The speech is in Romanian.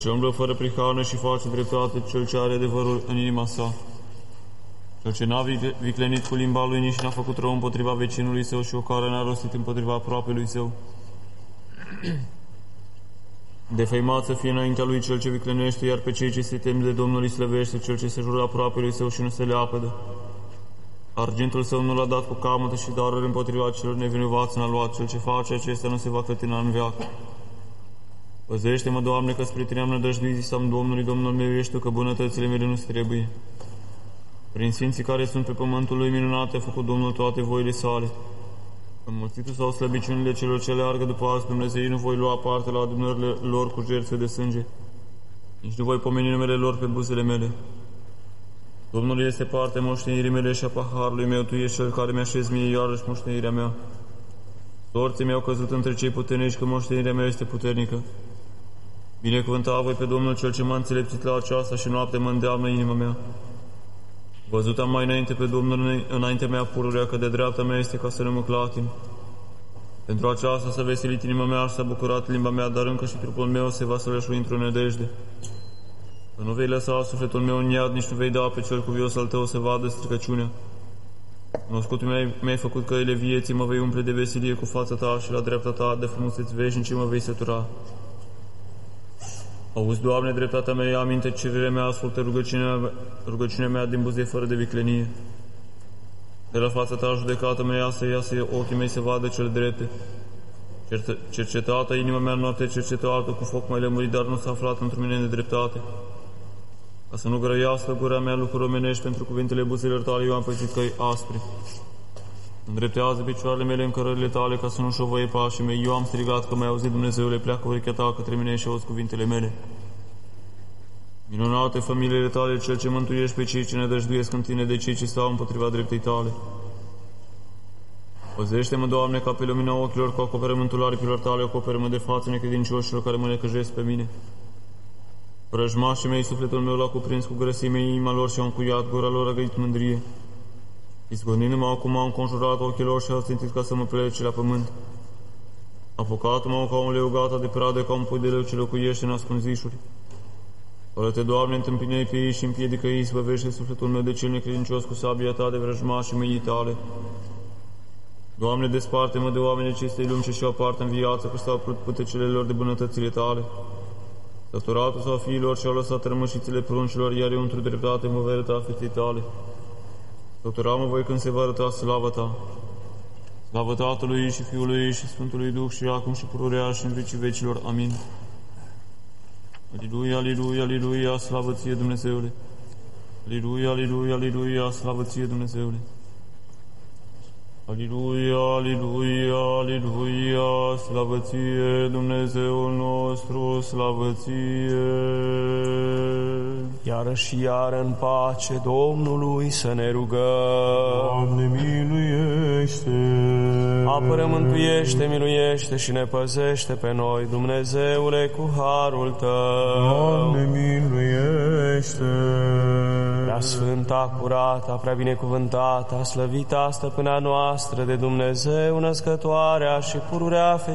Ce umblă fără prihană și face dreptate, cel ce are adevărul în inima sa. Cel ce n-a viclenit cu limba lui, nici n-a făcut rău împotriva vecinului său și o care n-a rostit împotriva aproapelui său. Defăimat să fie înaintea lui cel ce viclenește, iar pe cei ce se tem de Domnul îi slăvește, cel ce se jură aproapelui său și nu se leapădă. Argintul său nu l-a dat cu camotă și daruri împotriva celor nevinovați n-a luat, cel ce face acestea nu se va clătina în veac. Păzește-mă, Doamne, că spre Tine am nădăjduit, zisam Domnului, Domnul meu ești Tu, că bunătățile mele nu-ți trebuie. Prin sfinții care sunt pe pământul lui minunate, a făcut Domnul toate voile sale. Înmulțitul sau slăbiciunile celor ce leargă după azi Dumnezei, nu voi lua parte la adunările lor cu jertfe de sânge, nici nu voi pomeni numele lor pe buzele mele. Domnul este parte moștenirii mele și a paharului meu, Tu ești cel care mi-așezi mie iarăși moștenirea mea. Sorții mi-au căzut între cei puternici, că moștenirea mea este puternică. Binecuvânta voi pe Domnul cel ce m-a înțelepțit la aceasta și noapte mă îndeamnă inima mea. Văzut am mai înainte pe Domnul înaintea mea pururea, că de dreapta mea este ca să nu mă clatin. Pentru aceasta s-a veselit inima mea și s-a bucurat limba mea, dar încă și trupul meu se va sălășui într-o nădejde. Că nu vei lăsa sufletul meu în iad, nici nu vei da pe cel cuvios al Tău să vadă stricăciunea. Cunoscutul mi-ai făcut căile vieții, mă vei umple de veselie cu fața Ta și la dreapta Ta de frumuseți veșnice mă vei sătura. Auzi, Doamne, dreptatea mea, ia aminte cererea mea, ascultă rugăciunea mea din buze fără de viclenie. De la fața Ta judecată mea, iasă ochii mei să vadă cele drepte. Cercetată inima mea noapte, cercetă altă cu foc mai lămurit, dar nu s-a aflat într mine nedreptate. Ca să nu grăiască gura mea lucruri omenești, pentru cuvintele buzelor Tale eu am pățit căi aspre. Îndreptează picioarele mele în cărările Tale, ca să nu șovăie pașii mei. Eu am strigat că m-ai auzit, Dumnezeule, pleacă urechea Ta către mine și auzi cuvintele mele. Minunate familiile Tale, Cel ce mântuiești pe cei ce ne dăjduiesc în Tine, de cei ce stau împotriva dreptei Tale. Păzește-mă, Doamne, ca pe lumina ochilor, cu acoperământul aripilor Tale, acoperă-mă de față necredincioșilor care mă necăjesc pe mine. Vrăjmașii mei, sufletul meu l-a cuprins cu grăsimea, inima lor și-a încuiat, gura lor a găit mândrie. Izgonindu-mă acum, am înconjurat ochii lor și au țintit ca să mă plece la pământ. Apucat-mă ca un leu gata de pradă, ca un pui de leu ce locuiește în ascunzișuri. Fără-te, Doamne, întâmpinei pe ei și împiedică ei, izbăvește sufletul meu de cel necredincios cu sabia Ta de vrăjmașii mei Tale. Doamne, desparte-mă de oamenii acestei lumi ce și-au parte în viață, că stau putecele lor de bunătățile Tale. Săturatul sau fiilor și-au lăsat rămășițele pruncilor, iar eu într-o dreptate mă voi arăta feței Tale. Sătura-mă voi când se va arăta slava Ta. Slavă Tatălui și Fiului și Sfântului Duh și acum și pururea și în vecii vecilor. Amin. Aliluia, aliluia, aliluia, slavă Ție, Dumnezeule! Aliluia, aliluia, aliluia, slavă Ție, Dumnezeule! Aliluia, aliluia, aliluia, slavă Ție, Dumnezeul nostru, slavă Ție! Iară și iară în pace Domnului să ne rugăm. Doamne, miluiește! Apără, mântuiește, miluiește și ne păzește pe noi, Dumnezeule, cu harul Tău. Doamne, miluiește! Prea sfânta, curată, prea binecuvântată, slăvita stăpâna noastră de Dumnezeu, născătoarea și pururea